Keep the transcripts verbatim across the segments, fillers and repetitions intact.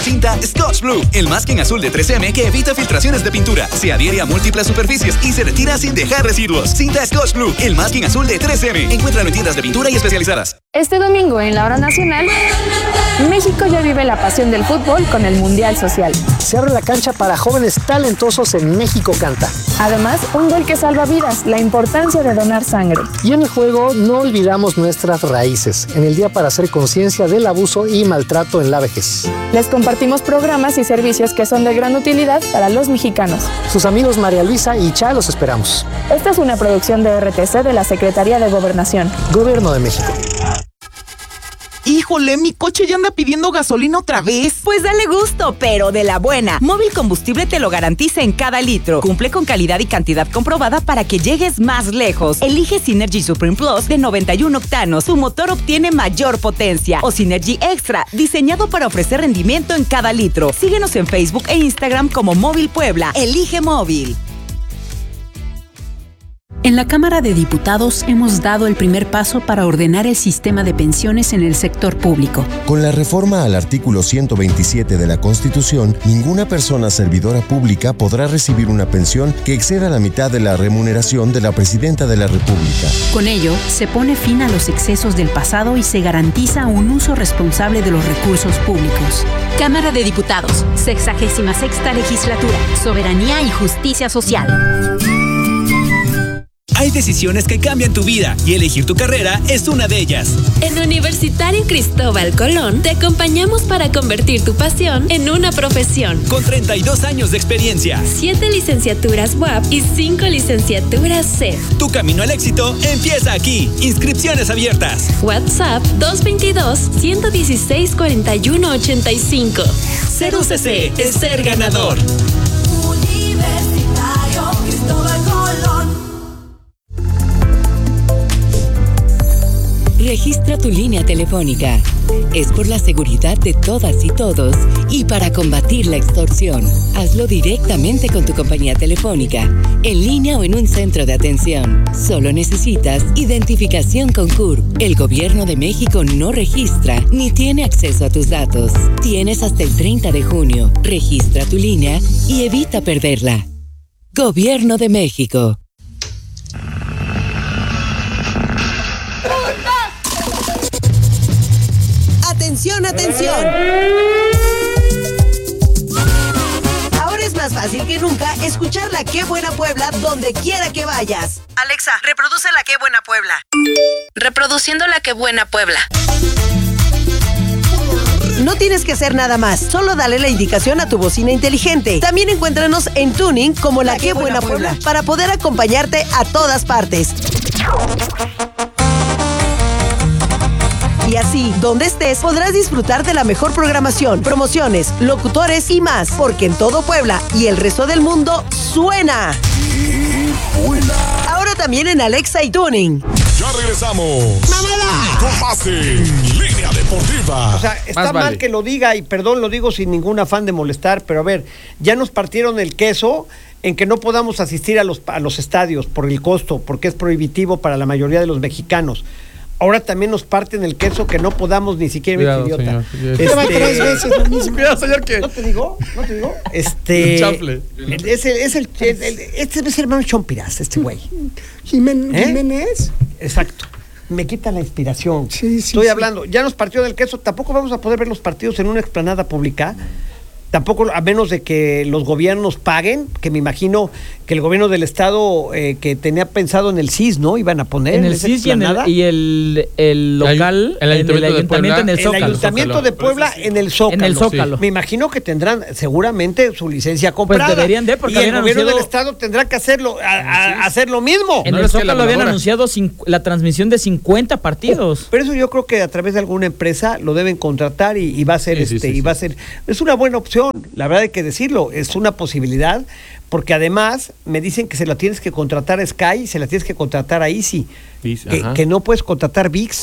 Cinta Scotch Blue, el masking azul de tres eme que evita filtraciones de pintura, se adhiere a múltiples superficies y se retira sin dejar residuos. Cinta Scotch Blue, el masking azul de tres eme. Encuéntralo en tiendas de pintura y especializadas. Este domingo en la hora nacional, México ya vive la pasión del fútbol con el Mundial Social. Se abre la cancha para jóvenes talentosos en México Canta. Además, un gol que salva vidas, la importancia de donar sangre. Y en el juego no olvidamos nuestras raíces, en el día para hacer conciencia del abuso y maltrato en la vejez. Les compartimos programas y servicios que son de gran utilidad para los mexicanos. Sus amigos María Luisa y Cha los esperamos. Esta es una producción de R T C de la Secretaría de Gobernación. Gobierno de México. Híjole, mi coche ya anda pidiendo gasolina otra vez. Pues dale gusto, pero de la buena. Móvil Combustible te lo garantiza en cada litro. Cumple con calidad y cantidad comprobada para que llegues más lejos. Elige Synergy Supreme Plus de noventa y uno octanos. Tu motor obtiene mayor potencia. O Synergy Extra, diseñado para ofrecer rendimiento en cada litro. Síguenos en Facebook e Instagram como Móvil Puebla. Elige Móvil. En la Cámara de Diputados hemos dado el primer paso para ordenar el sistema de pensiones en el sector público. Con la reforma al artículo ciento veintisiete de la Constitución, ninguna persona servidora pública podrá recibir una pensión que exceda la mitad de la remuneración de la Presidenta de la República. Con ello, se pone fin a los excesos del pasado y se garantiza un uso responsable de los recursos públicos. Cámara de Diputados, sexagésima sexta legislatura, Soberanía y Justicia Social. Hay decisiones que cambian tu vida y elegir tu carrera es una de ellas. En Universitario Cristóbal Colón te acompañamos para convertir tu pasión en una profesión. Con treinta y dos años de experiencia. siete licenciaturas U A P y cinco licenciaturas C E F. Tu camino al éxito empieza aquí. Inscripciones abiertas. WhatsApp dos dos dos, uno uno seis, cuatro uno ocho cinco. Ser U C C es ser ganador. Universitario Cristóbal Colón. Registra tu línea telefónica. Es por la seguridad de todas y todos y para combatir la extorsión. Hazlo directamente con tu compañía telefónica, en línea o en un centro de atención. Solo necesitas identificación con C U R P. El Gobierno de México no registra ni tiene acceso a tus datos. Tienes hasta el treinta de junio. Registra tu línea y evita perderla. Gobierno de México. Atención, atención. Ahora es más fácil que nunca escuchar la Qué Buena Puebla donde quiera que vayas. Alexa, reproduce la Qué Buena Puebla. Reproduciendo la Qué Buena Puebla. No tienes que hacer nada más, solo dale la indicación a tu bocina inteligente. También encuéntranos en Tuning como La, la Qué Buena, Buena Puebla, Puebla para poder acompañarte a todas partes. Y así, donde estés, podrás disfrutar de la mejor programación, promociones, locutores y más, porque en todo Puebla y el resto del mundo suena. Ahora también en Alexa y Tuning. Ya regresamos. ¡Mamada! Con más en Línea Deportiva. O sea, está Más mal vale. que lo diga, y perdón, lo digo sin ningún afán de molestar, pero a ver, ya nos partieron el queso en que no podamos asistir a los, a los estadios por el costo, porque es prohibitivo para la mayoría de los mexicanos. Ahora también nos parten el queso que no podamos ni siquiera, Cuidado, idiota. señor. Este, Lleva tres veces lo mismo. Cuidado, señor, que. ¿No te digo? ¿No te digo? Este. El chanfle. Es el, es el, el, el- este es el hermano Chompiras, este güey. Jimen- ¿Eh? Jiménez. Exacto. Me quita la inspiración. Sí, sí, Estoy sí. hablando. Ya nos partió del queso. Tampoco vamos a poder ver los partidos en una explanada pública. Tampoco, a menos de que los gobiernos paguen, que me imagino que el gobierno del estado eh, que tenía pensado en el C I S, ¿no? Iban a poner En el esa C I S y en el, explanada. y el, el local, El ayuntamiento en el de ayuntamiento Puebla. en el El Zócalo. ayuntamiento de Puebla en el Zócalo. En el Zócalo. Me imagino que tendrán seguramente su licencia comprada. Pues deberían de, porque y el habían gobierno anunciado- del estado tendrá que hacerlo, a- a- hacer lo mismo. En No el es que la Zócalo habían voladora. anunciado cincu- la transmisión de cincuenta partidos. Pero eso yo creo que a través de alguna empresa lo deben contratar y, y va a ser Sí, sí, este sí, y sí. va a ser es una buena opción, la verdad hay que decirlo, es una posibilidad, porque además me dicen que se la tienes que contratar a Sky, se la tienes que contratar a Easy, Dice, que, ajá. que no puedes contratar ViX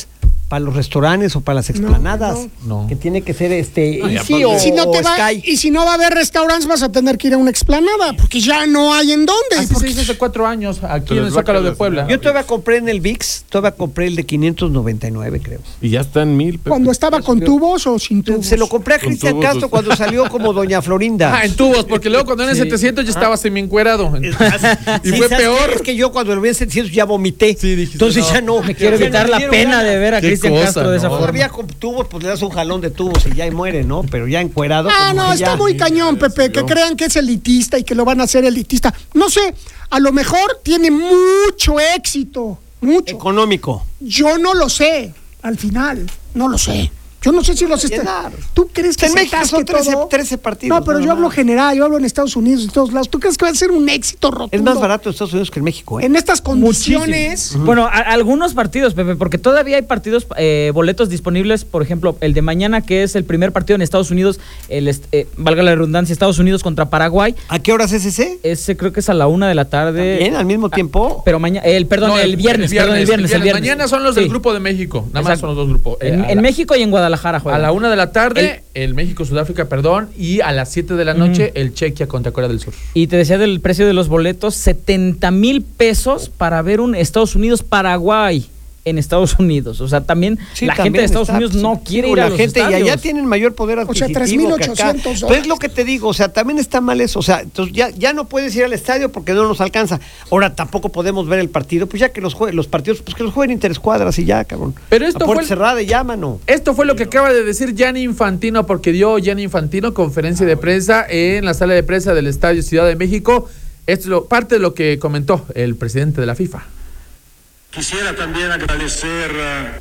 para los restaurantes o para las explanadas. No, no. Que tiene que ser este No, Easy ya, o, si no te o va, Sky. y si no va a haber restaurantes, vas a tener que ir a una explanada, porque ya no hay en dónde. Así porque... se hizo hace cuatro años aquí Pero en el es Zócalo de Zócalo, Puebla. Yo todavía compré en el V I X, todavía compré el de quinientos noventa y nueve, creo. Y ya está en mil. Pepe. Cuando estaba con tubos o sin tubos. Se lo compré a Cristian tubos, Castro pues. cuando salió como Doña Florinda. Ah, en tubos, porque luego cuando era en Sí. setecientos ya estaba semi-encuerado. Y Sí, fue ¿sabes peor. qué? Es que yo cuando lo vi en setecientos ya vomité. Sí, dijiste, Entonces no, ya no. Me quiero ya evitar no la quiero pena ganas. de ver a Qué Cristian cosa, Castro de esa ¿no? forma. Todavía con tubos, pues le das un jalón de tubos y ya y muere, ¿no? Pero ya encuerado. Ah, como no, que está ya. muy cañón, Pepe, que crean que es elitista y que lo van a hacer elitista. No sé, a lo mejor tiene mucho éxito, mucho. Económico. Yo no lo sé, al final, no lo sé. Yo no sé si los está. ¿Tú crees que En se México atasque son trece, todo? trece partidos. No, pero nada yo hablo más. general, yo hablo en Estados Unidos, en todos lados. ¿Tú crees que va a ser un éxito rotundo? Es más barato en Estados Unidos que en México, ¿eh? En estas condiciones. Muchísimo. Bueno, a- algunos partidos, Pepe, porque todavía hay partidos, eh, boletos disponibles, por ejemplo, el de mañana, que es el primer partido en Estados Unidos, el est- eh, valga la redundancia, Estados Unidos contra Paraguay. ¿A qué horas es ese? Ese creo que es a la una de la tarde. Bien, al mismo tiempo. Pero mañana, el, perdón, No, el, viernes, perdón, el viernes, el viernes. Mañana son los del Sí. grupo de México. Nada más Exacto. son los dos grupos. Eh, En, a en la- México y en Guadalajara A juegan. la una de la tarde, el, México-Sudáfrica, perdón, y a las siete de la noche, el Chequia contra Corea del Sur. Y te decía del precio de los boletos, setenta mil pesos para ver un Estados Unidos-Paraguay en Estados Unidos. O sea, también Sí, la gente también de Estados está, Unidos pues, no quiere digo, ir a la los gente estadios. y allá tienen mayor poder O sea, adquisitivo tres mil que acá. ochocientos Pero es lo que te digo, o sea, también está mal eso, o sea, entonces ya, ya no puedes ir al estadio porque no nos alcanza. Ahora tampoco podemos ver el partido, pues ya que los jue- los partidos, pues que los jueguen interescuadras y ya, cabrón. Pero esto a puerta fue- cerrada y ya, mano. Esto fue lo que acaba de decir Gianni Infantino, porque dio Gianni Infantino conferencia de prensa en la sala de prensa del Estadio Ciudad de México. Esto es lo, parte de lo que comentó el presidente de la FIFA. Quisiera también agradecer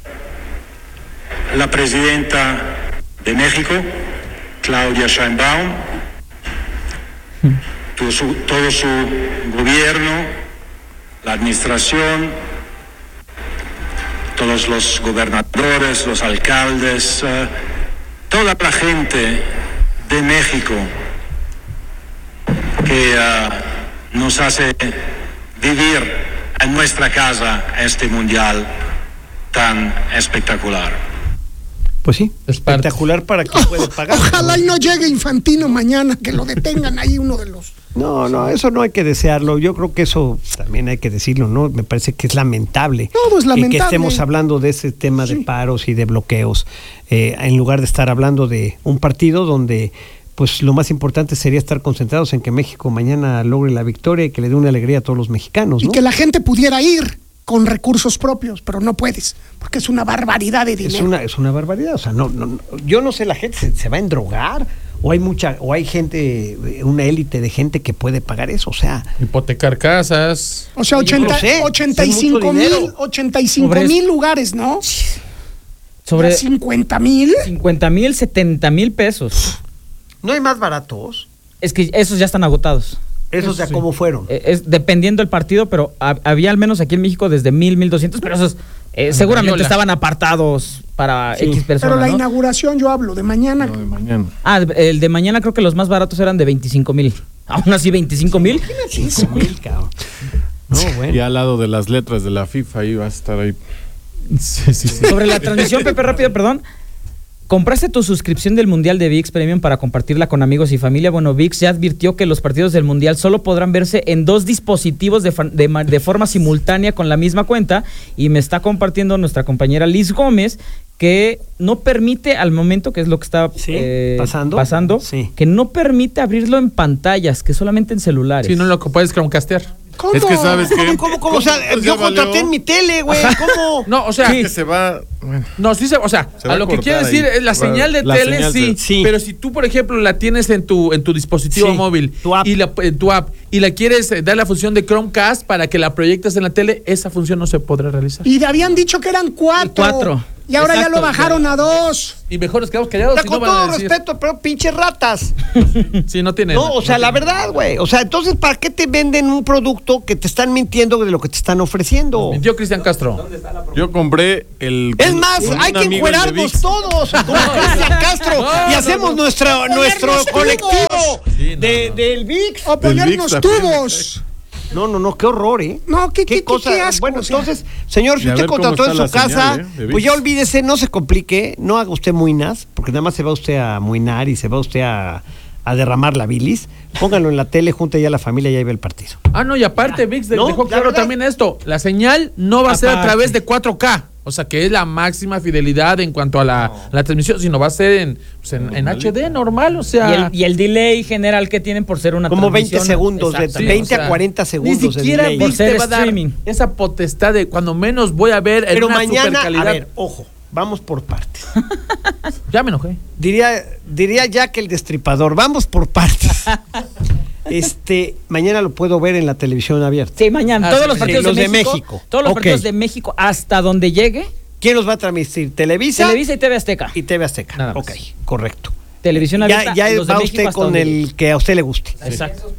a la presidenta de México, Claudia Sheinbaum, todo su, todo su gobierno, la administración, todos los gobernadores, los alcaldes, uh, toda la gente de México que uh, nos hace vivir en nuestra casa este mundial tan espectacular. Pues sí, espectacular para quien puede pagar. Ojalá y no llegue Infantino mañana, que lo detengan ahí uno de los. No, no, eso no hay que desearlo. Yo creo que eso también hay que decirlo, ¿no? Me parece que es lamentable. Todo es que- lamentable. Que estemos hablando de ese tema de paros y de bloqueos, eh, en lugar de estar hablando de un partido donde pues lo más importante sería estar concentrados en que México mañana logre la victoria y que le dé una alegría a todos los mexicanos, Y ¿no? que la gente pudiera ir con recursos propios, pero no puedes, porque es una barbaridad de dinero. Es una, es una barbaridad, o sea, no, no, no- yo no sé, la gente se, se va a endrogar o hay mucha, o hay gente, una élite de gente que puede pagar eso, o sea. Hipotecar casas. O sea, Yo no ochenta, sé, ochenta y es mucho cinco mil, dinero. ochenta y cinco Sobre- mil lugares, ¿no? Sobre Ya cincuenta mil. cincuenta mil, setenta mil pesos. ¿No hay más baratos? Es que esos ya están agotados. Esos ya cómo fueron. Eh, Es dependiendo del partido, pero ha- había al menos aquí en México desde mil, mil doscientos, pero esos eh, seguramente Mayola. estaban apartados para Sí, X personas. pero la ¿no? inauguración yo hablo de mañana. Mañana. Ah, el de mañana creo que los más baratos eran de veinticinco mil. Aún así, veinticinco mil. cinco mil, cabrón. No, bueno. Y al lado de las letras de la FIFA ahí va a estar ahí. Sí, sí, sí. Sobre la transmisión, Pepe, rápido, perdón. ¿Compraste tu suscripción del Mundial de V I X Premium para compartirla con amigos y familia? Bueno, V I X ya advirtió que los partidos del Mundial solo podrán verse en dos dispositivos de, fa- de ma- de forma simultánea con la misma cuenta, y me está compartiendo nuestra compañera Liz Gómez que no permite al momento, que es lo que está eh, ¿pasando? pasando, que no permite abrirlo en pantallas, que solamente en celulares. Si no lo puedes Chromecastar. ¿Cómo? Es que sabes que. ¿Cómo, cómo, cómo? O sea, Pues ya yo contraté valió. en mi tele, güey. ¿Cómo? No, o sea, Es que se va. Bueno, no, sí se, o sea, Se va a lo a que cortar quiere decir ahí. es la Va- señal de la tele, señal sí, de- sí. pero si tú, por ejemplo, la tienes en tu en tu dispositivo Sí, móvil tu app. y la en tu app y la quieres eh, dar la función de Chromecast para que la proyectes en la tele, esa función no se podrá realizar. Y habían dicho que eran cuatro. Cuatro. Y ahora ya Exacto. lo bajaron a dos. Y mejor nos quedamos callados O sea, si con no van a todo decir. respeto, pero pinches ratas. Sí, no tiene. No, o sea, la verdad, güey. O sea, entonces, ¿para qué te venden un producto que te están mintiendo de lo que te están ofreciendo? Mintió Cristian Castro. yo compré el. Es más, con hay un que amigo el de encuerarnos ViX. todos como Cristian Castro No, y no, hacemos no. nuestro, nuestro Ponernos colectivo tubos. Sí, no, de, no. del V I X. O Del ponernos ViX también. tubos. No, no, no, qué horror, ¿eh? No, qué, qué, cosa. qué asco, Bueno, o sea. entonces, señor, si Y a usted ver cómo contrató en está su la casa, señal, ¿eh? De pues ya ViX. olvídese, no se complique, no haga usted muinas, porque nada más se va usted a muinar y se va usted a, a derramar la bilis. Póngalo en la tele, junte ya a la familia y ahí ve el partido. Ah, no, y aparte, ViX ¿No? dejó La claro verdad. también esto. La señal no va a ser a Aparte. través de cuatro K. O sea, que es la máxima fidelidad en cuanto a la, la transmisión, sino va a ser en, pues, en, en H D normal, o sea... Y el, y el delay general que tienen por ser una Como veinte transmisión. segundos, de Exactamente. veinte o sea, a cuarenta segundos. Ni de siquiera delay. Por ViX ser te va a dar streaming. esa potestad de cuando menos voy a ver en Pero una mañana, supercalidad. a ver, ojo, vamos por partes. Ya me enojé. Diría, diría Jack el Destripador, vamos por partes. Este, mañana lo puedo ver en la televisión abierta. Sí, mañana. Ah, todos sí, los sí. partidos Los de, de México, México. Todos los Ok. partidos de México hasta donde llegue. ¿Quién los va a transmitir? ¿Televisa? Televisa y T V Azteca. Y T V Azteca. Nada más. Ok, correcto. Televisión abierta. Ya, ya los de va México usted hasta con donde el llegue. que a usted le guste. Exacto.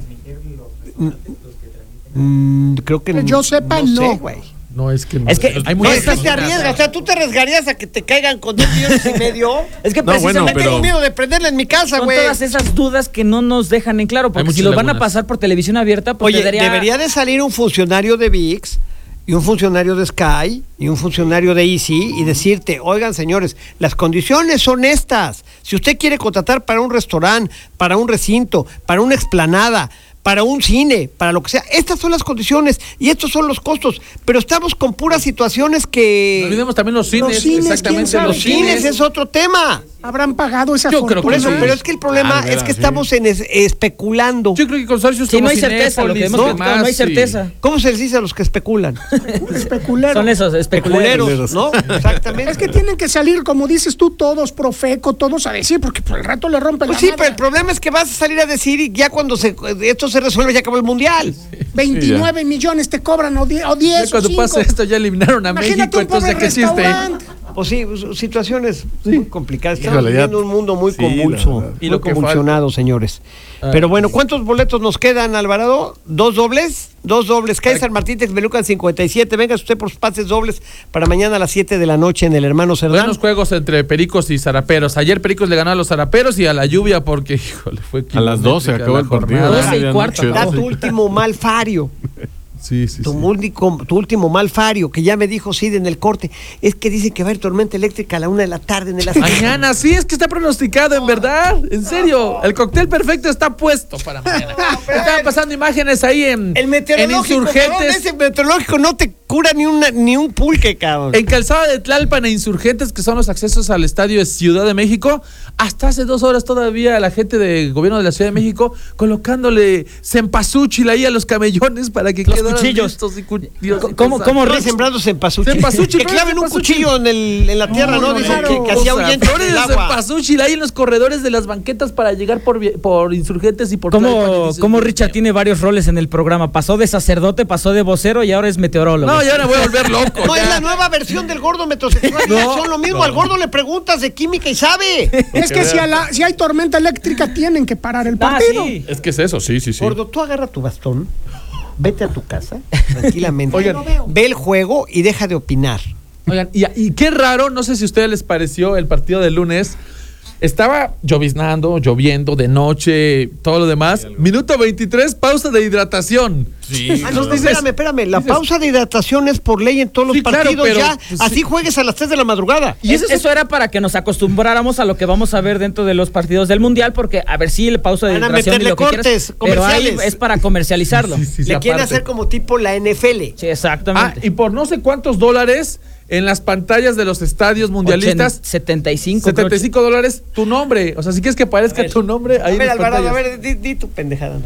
Mm, creo que Que yo sepa, no. sé, güey. No, es que no. Es que- hay No, muchas es que te estaciones. arriesgas, o sea, tú te arriesgarías a que te caigan con dos millones y medio. Es que No, bueno, precisamente pero- Tengo miedo de prenderla en mi casa, son güey. todas esas dudas que no nos dejan en claro. Porque muchas si los van a lagunas. pasar por televisión abierta, pues Oye, debería... debería de salir un funcionario de ViX y un funcionario de Sky y un funcionario de Easy y decirte, oigan señores, las condiciones son estas. Si usted quiere contratar para un restaurante, para un recinto, para una explanada, para un cine, para lo que sea, estas son las condiciones y estos son los costos, pero estamos con puras situaciones que... No olvidemos también los cines. Los cines, exactamente. ¿quién sabe? Los Los cines cines. es otro tema. Habrán pagado esa Yo creo fortuna. que Por eso, sí. pero es que el problema Ah, de es que veras, estamos en es- especulando. Yo creo que consorcios Sí, como no hay certeza, lo que Cinépolis, hemos platicado, no hay demás, sí. certeza. ¿Cómo se les dice a los que especulan? Especuleros. Son esos, especuleros. Especuleros, ¿no? Exactamente. Es que tienen que salir, como dices tú, todos, Profeco, todos a decir, porque por el rato le rompen Pues la sí, madre. pero el problema es que vas a salir a decir y ya cuando se, esto se resuelve ya acabó el mundial. veintinueve millones te cobran o diez, o Ya diez o cuando cinco. pasa esto ya eliminaron a Imagínate México, un entonces pobre ¿a qué existe? restaurante. Pues sí, situaciones muy complicadas. Estamos Híjole, ya- viviendo un mundo muy sí, convulso, la verdad. Y muy lo que convulsionado, señores. Ay. Pero bueno, ¿cuántos boletos nos quedan, Alvarado? ¿Dos dobles? Dos dobles. Calle San Martín, Texmelucan cincuenta y siete. Venga usted por sus pases dobles para mañana a las siete de la noche en el Hermano Cerdán. Buenos juegos entre Pericos y Zaraperos. Ayer Pericos le ganó a los Zaraperos y a la lluvia porque, híjole, fue A las doce kilométrica acabó la el partido. jornada. doce y Media cuarto, noche. Da tu último mal fario. Sí, sí, Tu, sí. único- tu último mal fario, que ya me dijo Sid en el corte, es que dice que va a haber tormenta eléctrica a la una de la tarde en el Azteca. Mañana, sí, es que está pronosticado, en verdad. En serio, el cóctel perfecto está puesto para mañana. Estaban pasando imágenes ahí en, El en meteorológico, cabrón, Insurgentes. ese meteorológico no te cura ni, una, ni un pulque, cabrón. En Calzada de Tlalpan e Insurgentes, que son los accesos al estadio de Ciudad de México, hasta hace dos horas todavía la gente del gobierno de la Ciudad de México colocándole cempasúchil ahí a los camellones para que Los quedaran cuchillos. listos y cu- Dios, ¿Cómo- qué cómo Estaba Rich- sembrando cempasúchil. Cempasúchil, Que ¿no? claven un Cempasúchil. cuchillo en, el, en la tierra, ¿no? no, Dice claro. que, que hacía cosa, ahuyente flores el de agua. cempasúchil ahí en los corredores de las banquetas para llegar por, vi- por Insurgentes y por Tlalpan, y ¿Cómo, dices, cómo Dios Richard mío. tiene varios roles en el programa? Pasó de sacerdote, pasó de vocero y ahora es meteorólogo. No, y ahora voy a volver loco. No, ya. es la nueva versión del gordo metrosexual. No, Ya son lo mismo. no. Al gordo le preguntas de química y sabe. Es que si, a la, si hay tormenta eléctrica tienen que parar el Ah, partido. sí. Es que es eso, sí, sí, sí. Gordo, tú agarra tu bastón, vete a tu casa, tranquilamente. Oigan. ve el juego y deja de opinar. Oigan, y, y qué raro, no sé si a ustedes les pareció el partido del lunes. Estaba lloviznando, lloviendo de noche, todo lo demás. Minuto veintitrés, pausa de hidratación. Sí. Ah, no, no, Dices- espérame, espérame. La dices- pausa de hidratación es por ley en todos los Sí, claro, partidos pero, ya. pues, Así sí. juegues a las tres de la madrugada. Y eso, eso era para que nos acostumbráramos a lo que vamos a ver dentro de los partidos del Mundial, porque a ver si le pausa de Van a hidratación y meterle lo que quieras, cortes pero ahí comerciales. es para comercializarlo. Sí, sí, sí, Le quieren aparte. hacer como tipo la N F L. Sí, Ah, exactamente. y por no sé cuántos dólares en las pantallas de los estadios mundialistas. Ochen- setenta y cinco. creo. setenta y cinco dólares tu nombre. O sea, si quieres que aparezca tu nombre ahí A ver, en las Alvarado, a pantallas. ver, di, di tu pendejada.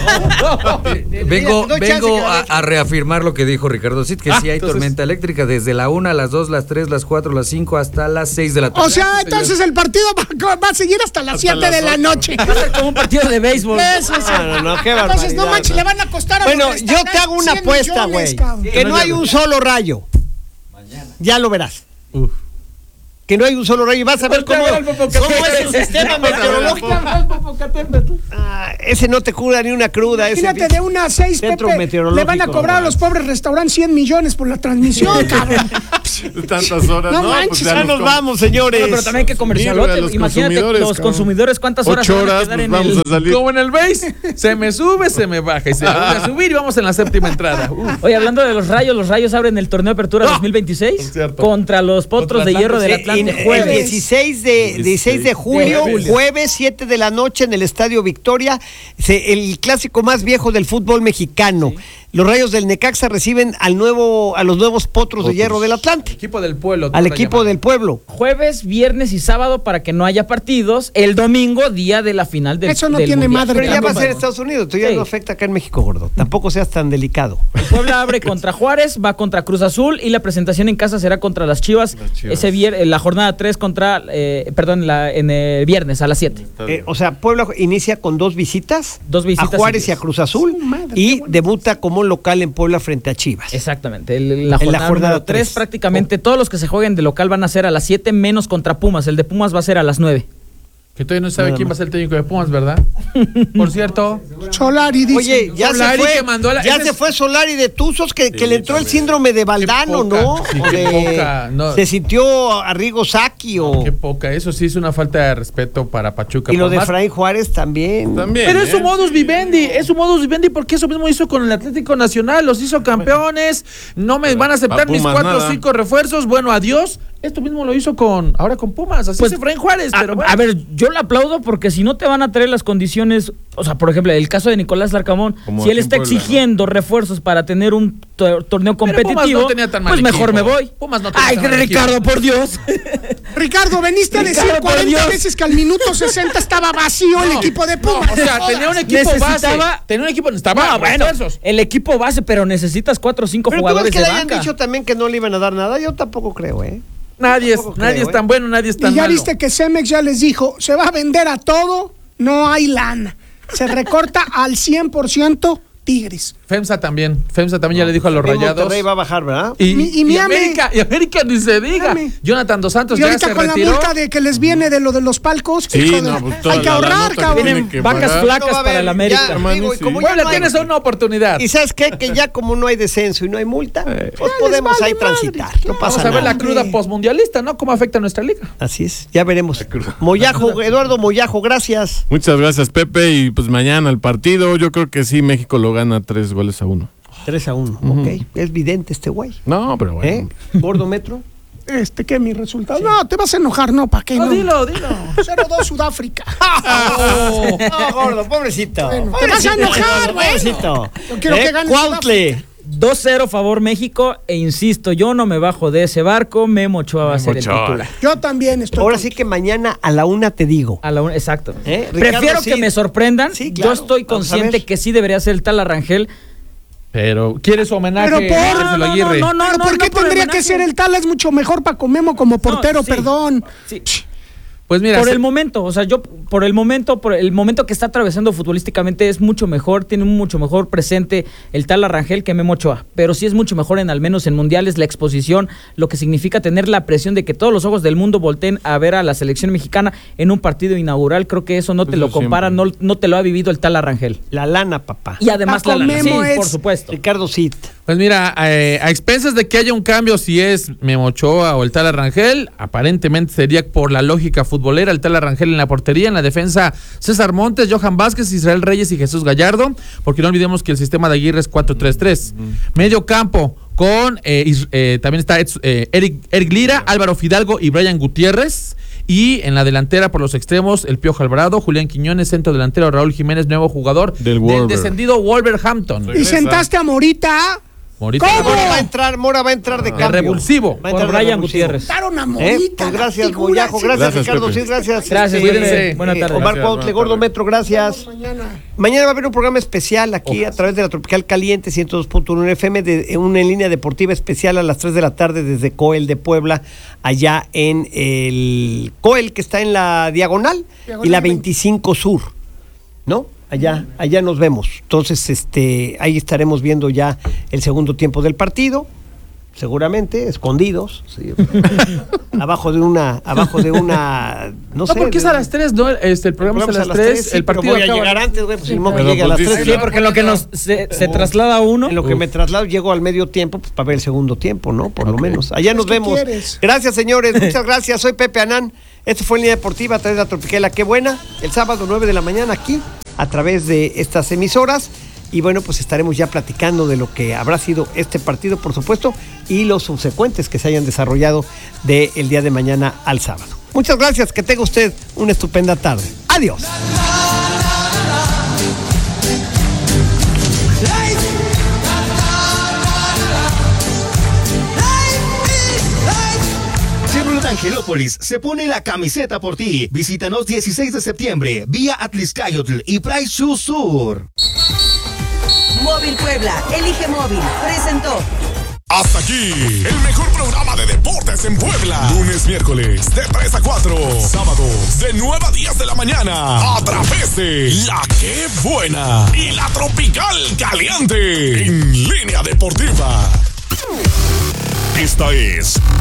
Vengo, Doy chance vengo que la a, deje. a reafirmar lo que dijo Ricardo Cid, que Ah, sí hay entonces- tormenta eléctrica desde la una, las dos, las tres, las cuatro, las cinco hasta las seis de la tarde. O sea, entonces el partido va, va a seguir hasta las siete de la noche. Va a ser como un partido de béisbol. Eso, sí. No, no, no, qué Entonces, no barbaridad, manches, man. le van a costar a Bueno, los yo te hago restaurantes una cien apuesta, millones, güey. cabrón. Que no hay un solo rayo. Ya lo verás. Que no hay un solo rayo. Y vas a ver cómo, cómo es el sistema meteorológico. Ah, ese no te cura ni una cruda. Ese Imagínate, de una a seis, centro Pepe, le meteorológico, van a cobrar a los pobres restaurantes cien millones por la transmisión, cabrón. Tantas horas, No no, manches, pues Ya nos nos com- vamos, señores. No, pero también hay que comercialote. Sí, los Imagínate consumidores, los cabrón. consumidores cuántas horas Ocho van a horas, quedar pues en vamos el... a salir. Como en el base, se me sube, se me baja y se vuelve a subir y vamos en la séptima entrada. Uf. Oye, hablando de los Rayos, los Rayos abren el torneo de apertura dos mil veintiséis cierto. contra los Potros Contra de Hierro del Sí, Atlante el- jueves. El dieciséis de, dieciséis de julio, de julio. jueves, siete de la noche en el Estadio Victoria, se- el clásico más viejo del fútbol mexicano. Los Rayos del Necaxa reciben al nuevo, a los nuevos Potros de Hierro del Atlante, Equipo del pueblo. al otra equipo llamada. del pueblo. Jueves, viernes y sábado para que no haya partidos. El domingo, día de la final del Eso no del tiene Mundial. madre. Pero ya va a ser Bueno. Estados Unidos, entonces ya Sí. no afecta acá en México, gordo. Tampoco seas tan delicado. Puebla abre contra Juárez, va contra Cruz Azul y la presentación en casa será contra las Chivas. Las Chivas. Ese vier- la jornada tres contra, eh, perdón, la, en el viernes a las siete. Eh, o sea, Puebla inicia con dos visitas, Dos visitas a Juárez y a seguidas. Cruz Azul, y debuta como local en Puebla frente a Chivas. Exactamente. El- la En la jornada, jornada número tres, tres. prácticamente todos los que se jueguen de local van a ser a las siete, menos contra Pumas. El de Pumas va a ser a las nueve. Que todavía no sabe Nada quién más. va a ser el técnico de Pumas, ¿verdad? Por cierto. Solari dice. Oye, ya Solari se fue, que mandó a la- ya ese se es- fue Solari de Tuzos, que, que Sí, le entró el también. síndrome de Valdano, poca, ¿no? sí, O qué de- poca, no. Se sintió Arrigo Sacchi o... Qué poca. Eso sí es una falta de respeto para Pachuca. Y lo Por de más- Efraín Juárez también. También. Pero es su ¿eh? modus vivendi, es su modus vivendi porque eso mismo hizo con el Atlético Nacional, los hizo campeones, no me van a aceptar Pa' mis Pumas, cuatro o nada. cinco refuerzos, bueno, adiós. Esto mismo lo hizo con ahora con Pumas, así Pues, es Efraín Juárez, A, pero bueno. a ver, yo le aplaudo porque si no te van a traer las condiciones, o sea, por ejemplo, el caso de Nicolás Larcamón, Como si él aquí en está Puebla, exigiendo refuerzos para tener un to- torneo Pero Pumas competitivo, no tenía tan mal pues mejor equipo. me voy. Pumas no tenía Ay, tan mal Ricardo, equipo. por Dios. Ricardo, veniste a decir Ricardo, por cuarenta Dios. veces que al minuto sesenta estaba vacío el No, equipo de no, Pumas. o sea, tenía un equipo Necesitaba- base, tenía un equipo necesitaba No, bueno, refuerzos. el equipo base, pero necesitas cuatro o cinco Pero tú ves jugadores que de le hayan banca. dicho también que no le iban a dar nada. Yo tampoco creo, ¿eh? Nadie es, Tampoco nadie creo, es tan ¿eh? bueno, nadie es tan Y ya malo. viste que Cemex ya les dijo, se va a vender a todo, no hay lana. Se recorta al cien por ciento Tigres. FEMSA también, FEMSA también ya le dijo a los También Rayados. Monterrey va a bajar, ¿verdad? Y, Mi- y y Miami. América, y América ni se diga. Miami. Jonathan Dos Santos Y ya ahorita se con retiró. la multa de que les viene de lo de los palcos, Sí, hijo de- no, pues, toda hay que la- la ahorrar, nota que cabrón. tiene que Vacas pagar. flacas No va a para haber, el América. ya, Hermano, digo, y sí. como ya Puebla no hay- tienes una oportunidad. ¿Y sabes qué? Que ya como no hay descenso y no hay multa, pues les podemos vale ahí madre, transitar. No claro. pasa Vamos a ver nada. la cruda postmundialista, ¿no? ¿Cómo afecta a nuestra liga? Así es, ya veremos. Moyajo, Eduardo Moyajo, gracias. Muchas gracias, Pepe. Y pues mañana el partido, yo creo que sí, México lo gana tres goles a uno. tres a uno, ok. Es vidente este güey. No, pero bueno. ¿Eh? ¿Gordo Metro? Este, ¿qué? Mi resultado. No, te vas a enojar, no, ¿para qué? No, No, dilo, dilo. cero dos Sudáfrica. Oh, no, gordo, pobrecito. Bueno, te vas a Pobrecito, enojar, gordo, bueno. pobrecito. Yo quiero que gane Cuautle. dos cero favor México e insisto, yo no me bajo de ese barco, Memo Ochoa va a ser el Ochoa. titular. Yo también estoy. Ahora sí que mañana a la una te digo. A la una- exacto. ¿Eh? Ricardo, Prefiero sí. que me sorprendan. Sí, claro. Yo estoy Vamos a consciente ver. que sí debería ser el tal Arrangel. Pero quiere su homenaje Pero por- a No, Marcelo no, Aguirre. no, no, ¿Pero no, por qué no por tendría homenaje. que ser el tal? Es mucho mejor para Memo como portero, sí. perdón. Sí. Pues mira, Por se- el momento, o sea, yo por el momento, por el momento que está atravesando futbolísticamente es mucho mejor, tiene un mucho mejor presente el tal Arrangel que Memo Ochoa, pero sí es mucho mejor en al menos en mundiales la exposición, lo que significa tener la presión de que todos los ojos del mundo volteen a ver a la selección mexicana en un partido inaugural, creo que eso no te Eso lo compara, no, siempre. no te lo ha vivido el tal Arrangel. La lana, papá. Y además Paco la lana, sí, Memo es- por supuesto. Ricardo Cid. Pues mira, eh, a expensas de que haya un cambio, si es Memo Ochoa o el tal Arrangel, aparentemente sería por la lógica futbolera, el tal Arrangel en la portería, en la defensa César Montes, Johan Vázquez, Israel Reyes y Jesús Gallardo, porque no olvidemos que el sistema de Aguirre es cuatro tres tres. Medio campo con, eh, is- eh, también está Eds- eh, Eric, Eric Lira, Álvaro Fidalgo y Brian Gutiérrez. Y en la delantera por los extremos, el Piojo Alvarado, Julián Quiñones, centro delantero Raúl Jiménez, nuevo jugador Del del Wolver. descendido Wolverhampton. Y sentaste a Morita. Morita. ¿Cómo? Mora va a entrar, Mora va a entrar de De cambio. revulsivo. Va a Por entrar de Brian revulsivo. Gutiérrez. Sentaron a ¿Eh? Morita. Pues la gracias, figura, Moyajo. sí. Gracias, Gracias, Ricardo. Pepe. Sí, gracias. Gracias, Este, cuídense. Buena tarde. Omar Gracias, Cuautle, buena Gordo tarde. Metro, gracias. Mañana. Mañana va a haber un programa especial aquí a través de la Tropical Caliente ciento dos punto uno F M, de una en línea deportiva especial a las tres de la tarde desde Coel de Puebla, allá en el Coel, que está en la Diagonal, Diagonal y la veinte. veinticinco Sur, ¿no? Allá, allá nos vemos. Entonces, este, ahí estaremos viendo ya el segundo tiempo del partido. seguramente, escondidos, sí, abajo de una, abajo de una, no, no sé. No, porque es a las tres, ¿no? Este, el programa, el programa es a las tres, sí, el partido voy a acaba... llegar antes, güey, pues sí, ni modo que pero llegue a las pues tres. Sí, porque en lo que nos se, se traslada uno. En lo que Uf. me traslado, llego al medio tiempo, pues para ver el segundo tiempo, ¿no? Por okay. lo menos. Allá nos vemos. Quieres? Gracias, señores, muchas gracias. Soy Pepe Anán. Esto fue Línea Deportiva a través de la Tropiquela. Qué buena. El sábado nueve de la mañana aquí, a través de estas emisoras. Y bueno, pues estaremos ya platicando de lo que habrá sido este partido, por supuesto, y los subsecuentes que se hayan desarrollado del día de mañana al sábado. Muchas gracias, que tenga usted una estupenda tarde. Adiós. Chevrolet Angelópolis se pone la camiseta por ti. Visítanos dieciséis de septiembre, vía Atliscayotl y Price Shoe Sur. Móvil Puebla, elige móvil, presentó. Hasta aquí, el mejor programa de deportes en Puebla. Lunes, miércoles, de tres a cuatro. Sábados, de nueve a diez de la mañana. A través de La Que Buena y La Tropical Caliente. En Línea Deportiva. Esta es